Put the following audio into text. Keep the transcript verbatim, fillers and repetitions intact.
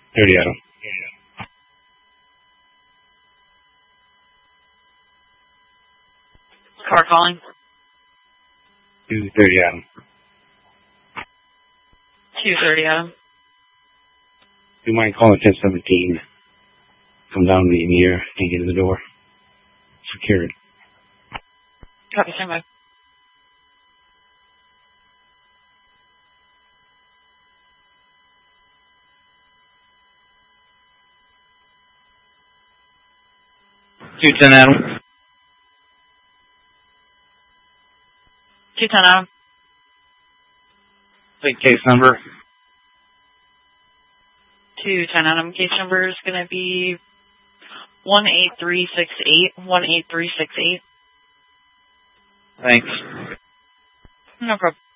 thirty Adam. Car calling. two thirty Adam. two thirty Adam. Do you mind calling ten seventeen? Come down to meet me here and get in the door. Secured. Copy, stand by. two ten Adam. two ten Adam. Take case number. two ten Adam. Case number is going to be one eight three six eight. one eight three six eight. Thanks. No problem.